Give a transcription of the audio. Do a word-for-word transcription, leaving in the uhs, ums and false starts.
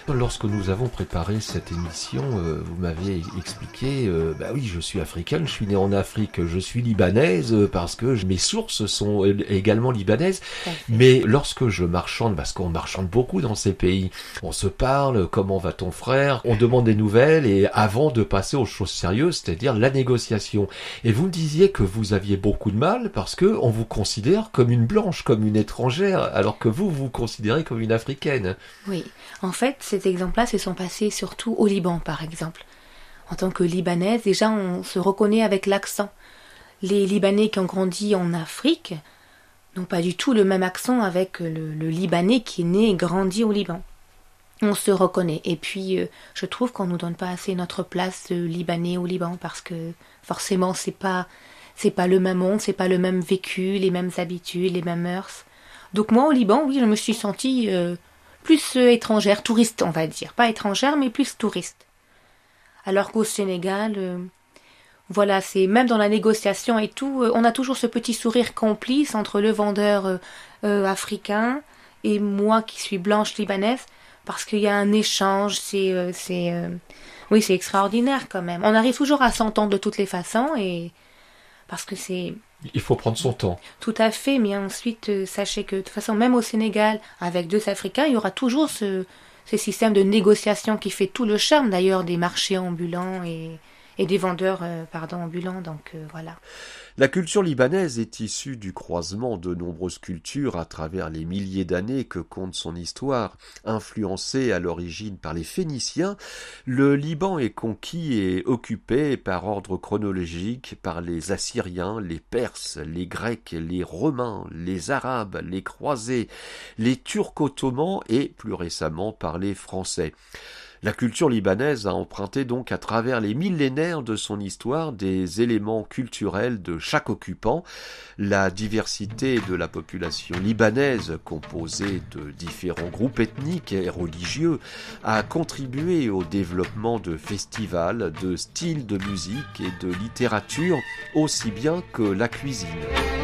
Lorsque nous avons préparé cette émission, euh, vous m'aviez expliqué, euh, bah oui, je suis africaine, je suis née en Afrique, je suis libanaise euh, parce que mes sources sont également libanaises. Mais lorsque je marchande, parce qu'on marchande beaucoup dans ces pays, on se parle, comment va ton frère, on demande des nouvelles et avant de passer aux choses sérieuses, c'est-à-dire la négociation. Et vous me disiez que vous aviez beaucoup de mal parce que on vous considère comme une blanche, comme une étrangère, alors que vous, vous vous considérez comme une africaine. Oui, en fait, ces exemples-là se sont passés surtout au Liban, par exemple. En tant que Libanaise, déjà, on se reconnaît avec l'accent. Les Libanais qui ont grandi en Afrique n'ont pas du tout le même accent avec le, le Libanais qui est né et grandi au Liban. On se reconnaît. Et puis, euh, je trouve qu'on nous donne pas assez notre place de Libanais au Liban parce que forcément, c'est pas, c'est pas le même monde, c'est pas le même vécu, les mêmes habitudes, les mêmes mœurs. Donc moi, au Liban, oui, je me suis sentie euh, plus euh, étrangère, touriste, on va dire. Pas étrangère, mais plus touriste. Alors qu'au Sénégal, euh, voilà, c'est même dans la négociation et tout, euh, on a toujours ce petit sourire complice entre le vendeur euh, euh, africain et moi qui suis blanche libanaise, parce qu'il y a un échange, c'est, euh, c'est, euh, oui, c'est extraordinaire quand même. On arrive toujours à s'entendre de toutes les façons et parce que c'est... Il faut prendre son temps. Tout à fait, mais ensuite, euh, sachez que de toute façon, même au Sénégal, avec deux Africains, il y aura toujours ce, ce système de négociation qui fait tout le charme d'ailleurs des marchés ambulants et, et des vendeurs euh, pardon, ambulants, donc euh, voilà. La culture libanaise est issue du croisement de nombreuses cultures à travers les milliers d'années que compte son histoire. Influencée à l'origine par les Phéniciens, le Liban est conquis et occupé par ordre chronologique par les Assyriens, les Perses, les Grecs, les Romains, les Arabes, les Croisés, les Turcs ottomans et plus récemment par les Français. La culture libanaise a emprunté donc à travers les millénaires de son histoire des éléments culturels de chaque occupant. La diversité de la population libanaise, composée de différents groupes ethniques et religieux, a contribué au développement de festivals, de styles de musique et de littérature, aussi bien que la cuisine.